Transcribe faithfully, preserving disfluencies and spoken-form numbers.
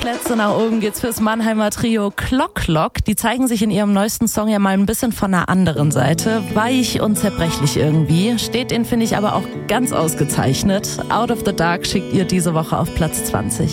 Plätze nach oben geht's fürs Mannheimer Trio Clock Clock. Die zeigen sich in ihrem neuesten Song ja mal ein bisschen von einer anderen Seite. Weich und zerbrechlich irgendwie. Steht ihnen, finde ich, aber auch ganz ausgezeichnet. Out of the Dark schickt ihr diese Woche auf Platz zwanzig.